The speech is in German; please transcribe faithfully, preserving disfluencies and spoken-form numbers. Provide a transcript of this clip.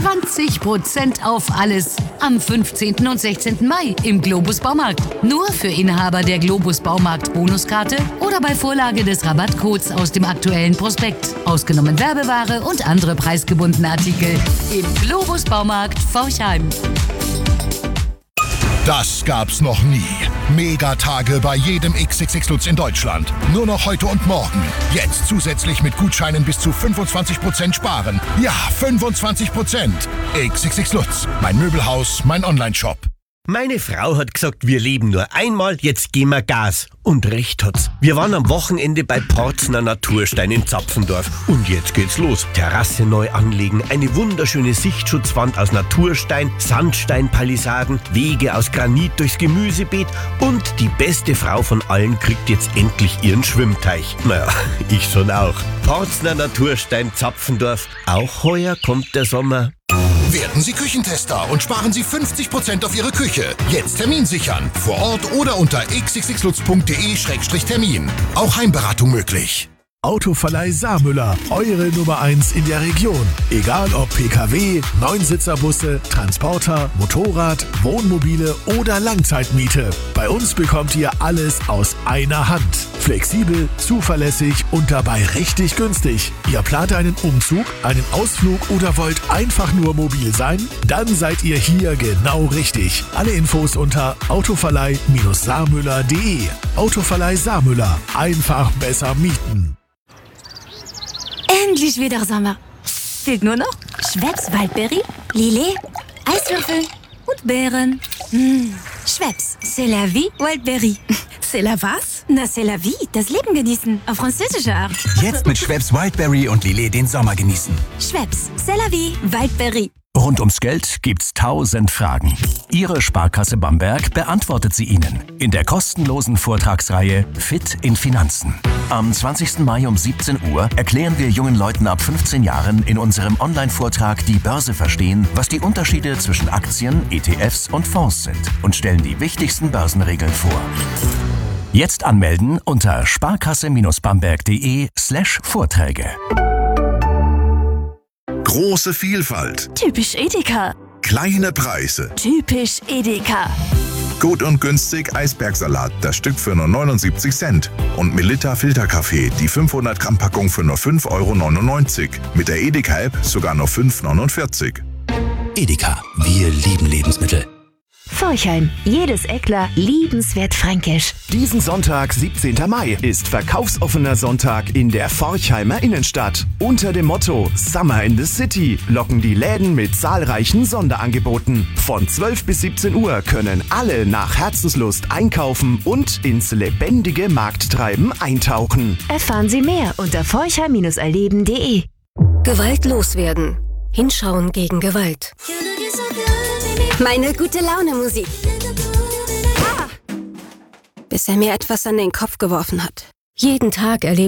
zwanzig Prozent auf alles. Am fünfzehnten und sechzehnten Mai im Globus Baumarkt. Nur für Inhaber der Globus Baumarkt Bonuskarte oder bei Vorlage des Rabattcodes aus dem aktuellen Prospekt. Ausgenommen Werbeware und andere preisgebundene Artikel. Im Globus Baumarkt Forchheim. Das gab's noch nie. Megatage bei jedem X X X Lutz in Deutschland. Nur noch heute und morgen. Jetzt zusätzlich mit Gutscheinen bis zu fünfundzwanzig Prozent sparen. Ja, fünfundzwanzig Prozent. X X X Lutz. Mein Möbelhaus, mein Onlineshop. Meine Frau hat gesagt, wir leben nur einmal, jetzt geben wir Gas. Und recht hat's. Wir waren am Wochenende bei Porzner Naturstein in Zapfendorf. Und jetzt geht's los. Terrasse neu anlegen, eine wunderschöne Sichtschutzwand aus Naturstein, Sandsteinpalisaden, Wege aus Granit durchs Gemüsebeet und die beste Frau von allen kriegt jetzt endlich ihren Schwimmteich. Naja, ich schon auch. Porzner Naturstein Zapfendorf. Auch heuer kommt der Sommer. Werden Sie Küchentester und sparen Sie fünfzig Prozent auf Ihre Küche. Jetzt Termin sichern. Vor Ort oder unter x x x lutz punkt d e Schrägstrich Termin. Auch Heimberatung möglich. Autoverleih Saarmüller, eure Nummer eins in der Region. Egal ob P K W, Neunsitzer-Busse, Transporter, Motorrad, Wohnmobile oder Langzeitmiete. Bei uns bekommt ihr alles aus einer Hand. Flexibel, zuverlässig und dabei richtig günstig. Ihr plant einen Umzug, einen Ausflug oder wollt einfach nur mobil sein? Dann seid ihr hier genau richtig. Alle Infos unter autoverleih Saarmüller punkt de. Autoverleih Saarmüller. Einfach besser mieten. Endlich wieder Sommer. Fehlt nur noch Schweppes Waldberry, Lillet, Eiswürfel und Beeren. Mmh. Schweppes, c'est la vie, Waldberry. C'est la was? Na, c'est la vie, das Leben genießen, auf französische Art. Jetzt mit Schweppes Wildberry und Lillet den Sommer genießen. Schweppes, c'est la vie, Waldberry. Rund ums Geld gibt's tausend Fragen. Ihre Sparkasse Bamberg beantwortet sie Ihnen in der kostenlosen Vortragsreihe Fit in Finanzen. Am zwanzigsten Mai um siebzehn Uhr erklären wir jungen Leuten ab fünfzehn Jahren in unserem Online-Vortrag Die Börse verstehen, was die Unterschiede zwischen Aktien, E T Fs und Fonds sind und stellen die wichtigsten Börsenregeln vor. Jetzt anmelden unter sparkasse-bamberg.de slash Vorträge. Große Vielfalt. Typisch Edeka. Kleine Preise. Typisch Edeka. Gut und günstig Eisbergsalat, das Stück für nur neunundsiebzig Cent. Und Melitta Filterkaffee, die fünfhundert Gramm Packung für nur fünf Euro neunundneunzig. Mit der Edeka-App sogar nur fünf Euro neunundvierzig. Edeka, wir lieben Lebensmittel. Forchheim. Jedes Eckler liebenswert fränkisch. Diesen Sonntag, siebzehnten Mai, ist verkaufsoffener Sonntag in der Forchheimer Innenstadt. Unter dem Motto Summer in the City locken die Läden mit zahlreichen Sonderangeboten. Von zwölf bis siebzehn Uhr können alle nach Herzenslust einkaufen und ins lebendige Markttreiben eintauchen. Erfahren Sie mehr unter forchheim erleben punkt de. Gewalt loswerden. Hinschauen gegen Gewalt. Meine gute Laune Musik. Ah. Bis er mir etwas an den Kopf geworfen hat. Jeden Tag erlebe